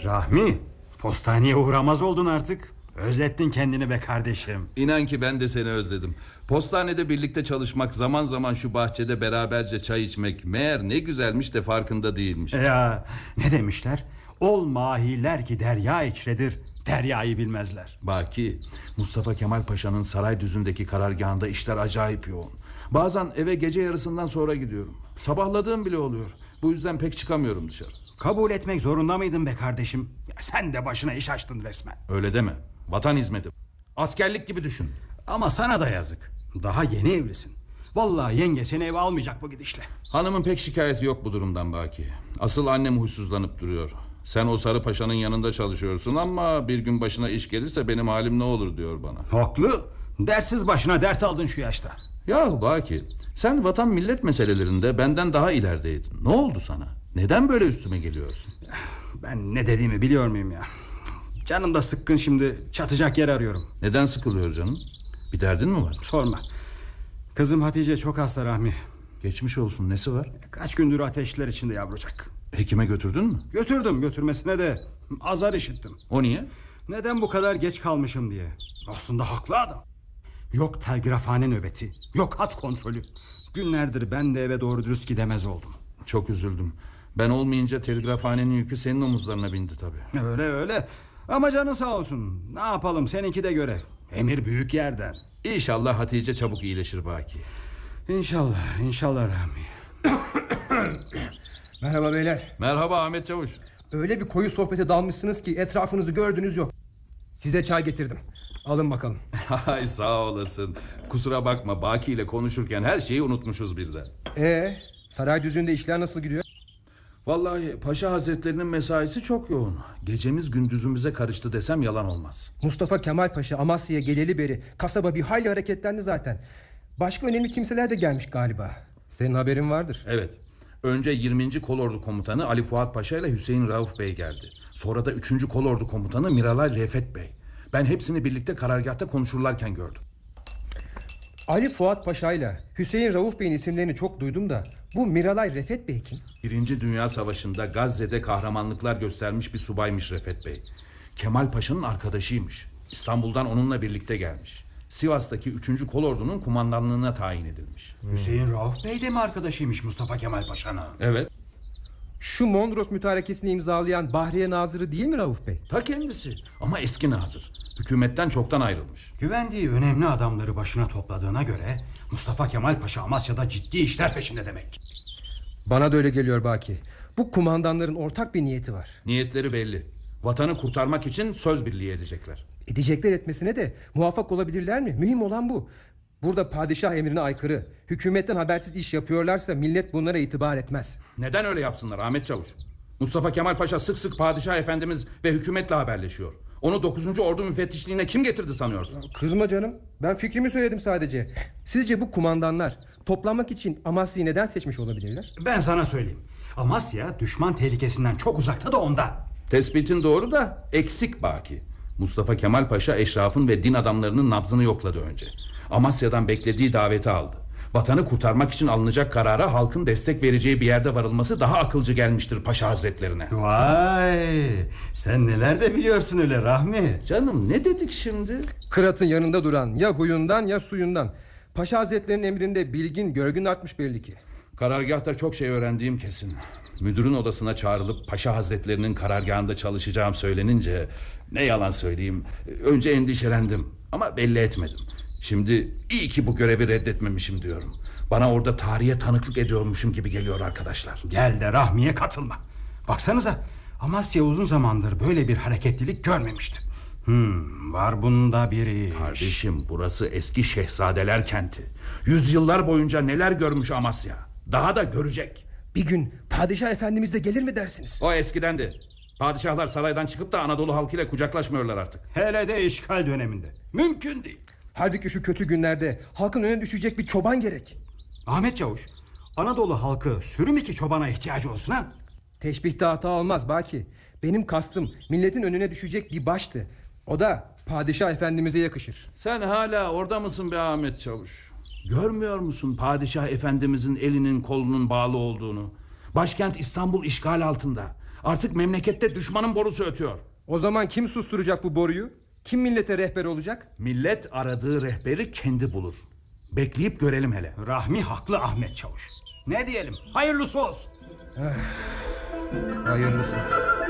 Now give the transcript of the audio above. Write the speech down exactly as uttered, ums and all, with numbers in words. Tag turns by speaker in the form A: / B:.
A: Rahmi, postaneye uğramaz oldun artık. Özlettin kendini be kardeşim.
B: İnan ki ben de seni özledim. Postanede birlikte çalışmak, zaman zaman şu bahçede beraberce çay içmek meğer ne güzelmiş de farkında değilmiş.
A: Ya ne demişler? Ol mahiler ki derya içredir, deryayı bilmezler.
B: Baki, Mustafa Kemal Paşa'nın Saraydüzü'ndeki karargahında işler acayip yoğun. Bazen eve gece yarısından sonra gidiyorum. Sabahladığım bile oluyor. Bu yüzden pek çıkamıyorum dışarı.
A: Kabul etmek zorunda mıydın be kardeşim? Ya sen de başına iş açtın resmen.
B: Öyle deme. Vatan hizmeti. Askerlik gibi düşün.
A: Ama sana da yazık. Daha yeni evlisin. Vallahi yenge seni eve almayacak bu gidişle.
B: Hanımın pek şikayeti yok bu durumdan Baki. Asıl annem huysuzlanıp duruyor. Sen o Sarı Paşa'nın yanında çalışıyorsun ama bir gün başına iş gelirse benim halim ne olur diyor bana.
A: Haklı. Dertsiz başına dert aldın şu yaşta.
B: Yahu Baki, sen vatan millet meselelerinde benden daha ilerideydin. Ne oldu sana? Neden böyle üstüme geliyorsun?
A: Ben ne dediğimi biliyor muyum ya? Canım da sıkkın şimdi, çatacak yer arıyorum.
B: Neden sıkılıyor canım? Bir derdin mi var?
A: Sorma. Kızım Hatice çok hasta Rahmi.
B: Geçmiş olsun, nesi var?
A: Kaç gündür ateşler içinde yavrucak.
B: Hekime götürdün mü?
A: Götürdüm, götürmesine de azar işittim.
B: O niye?
A: Neden bu kadar geç kalmışım diye. Aslında haklı adam. Yok telgrafhane nöbeti, yok hat kontrolü. Günlerdir ben de eve doğru dürüst gidemez oldum.
B: Çok üzüldüm. Ben olmayınca telgrafhanenin yükü senin omuzlarına bindi tabii.
A: Öyle öyle. Ama canın sağ olsun. Ne yapalım, seninki de göre. Emir büyük yerden.
B: İnşallah Hatice çabuk iyileşir Baki.
A: İnşallah, inşallah Rahmi.
C: Merhaba beyler.
B: Merhaba Ahmet Çavuş.
C: Öyle bir koyu sohbete dalmışsınız ki etrafınızı gördüğünüz yok. Size çay getirdim. Alın bakalım.
B: Ay sağ olasın. Kusura bakma, Baki ile konuşurken her şeyi unutmuşuz birden.
C: Ee, Saraydüzü'nde işler nasıl gidiyor?
B: Vallahi Paşa Hazretlerinin mesaisi çok yoğun. Gecemiz gündüzümüze karıştı desem yalan olmaz.
C: Mustafa Kemal Paşa Amasya'ya geleli beri kasaba bir hayli hareketlendi zaten. Başka önemli kimseler de gelmiş galiba. Senin haberin vardır.
B: Evet. Önce yirminci Kolordu Komutanı Ali Fuat Paşa ile Hüseyin Rauf Bey geldi. Sonra da üçüncü Kolordu Komutanı Miralay Refet Bey. Ben hepsini birlikte karargahta konuşurlarken gördüm.
C: Ali Fuat Paşa ile Hüseyin Rauf Bey'in isimlerini çok duydum da bu Miralay Refet Bey kim?
B: Birinci Dünya Savaşı'nda Gazze'de kahramanlıklar göstermiş bir subaymış Refet Bey. Kemal Paşa'nın arkadaşıymış. İstanbul'dan onunla birlikte gelmiş. Sivas'taki üçüncü Kolordu'nun kumandanlığına tayin edilmiş.
A: Hmm. Hüseyin Rauf Bey de mi arkadaşıymış Mustafa Kemal Paşa'nın?
B: Evet.
C: Şu Mondros mütarekesini imzalayan Bahriye Nazırı değil mi Rauf Bey?
B: Ta kendisi ama eski nazır. Hükümetten çoktan ayrılmış.
A: Güvendiği önemli adamları başına topladığına göre Mustafa Kemal Paşa Amasya'da ciddi işler peşinde demek.
C: Bana da öyle geliyor Baki. Bu kumandanların ortak bir niyeti var.
B: Niyetleri belli. Vatanı kurtarmak için söz birliği edecekler.
C: Edecekler etmesine de muvaffak olabilirler mi? Mühim olan bu. Burada padişah emrine aykırı, hükümetten habersiz iş yapıyorlarsa millet bunlara itibar etmez.
B: Neden öyle yapsınlar Ahmet Çavuş? Mustafa Kemal Paşa sık sık padişah efendimiz ve hükümetle haberleşiyor. Onu dokuzuncu Ordu müfettişliğine kim getirdi sanıyorsun?
C: Kızma canım. Ben fikrimi söyledim sadece. Sizce bu kumandanlar toplanmak için Amasya'yı neden seçmiş olabilirler?
A: Ben sana söyleyeyim. Amasya düşman tehlikesinden çok uzakta da ondan.
B: Tespitin doğru da eksik Baki. Mustafa Kemal Paşa eşrafın ve din adamlarının nabzını yokladı önce. Amasya'dan beklediği daveti aldı. Vatanı kurtarmak için alınacak karara halkın destek vereceği bir yerde varılması daha akılcı gelmiştir Paşa Hazretlerine.
A: Vay, sen neler de biliyorsun öyle Rahmi.
B: Canım ne dedik şimdi?
C: Kırat'ın yanında duran ya huyundan ya suyundan. Paşa Hazretlerinin emrinde bilgin görgün artmış belli ki.
B: Karargahta çok şey öğrendiğim kesin. Müdürün odasına çağrılıp Paşa Hazretlerinin karargahında çalışacağım söylenince ne yalan söyleyeyim, önce endişelendim ama belli etmedim. Şimdi iyi ki bu görevi reddetmemişim diyorum. Bana orada tarihe tanıklık ediyormuşum gibi geliyor arkadaşlar.
A: Gel de Rahmi'ye katılma. Baksanıza, Amasya uzun zamandır böyle bir hareketlilik görmemişti. Hmm, var bunda bir iş.
B: Kardeşim, burası eski şehzadeler kenti. Yüzyıllar boyunca neler görmüş Amasya. Daha da görecek.
C: Bir gün padişah efendimiz de gelir mi dersiniz?
B: O eskidendi. Padişahlar saraydan çıkıp da Anadolu halkıyla kucaklaşmıyorlar artık.
A: Hele de işgal döneminde. Mümkün değil.
C: Halbuki şu kötü günlerde halkın önüne düşecek bir çoban gerek.
A: Ahmet Çavuş, Anadolu halkı sürüm iki çobana ihtiyacı olsun ha?
C: Teşbihte hata olmaz Baki. Benim kastım milletin önüne düşecek bir baştı. O da padişah efendimize yakışır.
B: Sen hala orada mısın be Ahmet Çavuş? Görmüyor musun padişah efendimizin elinin kolunun bağlı olduğunu? Başkent İstanbul işgal altında. Artık memlekette düşmanın borusu ötüyor.
C: O zaman kim susturacak bu boruyu? Kim millete rehber olacak?
B: Millet aradığı rehberi kendi bulur. Bekleyip görelim hele.
A: Rahmi haklı Ahmet Çavuş. Ne diyelim? Hayırlısı olsun.
C: Hayırlısı.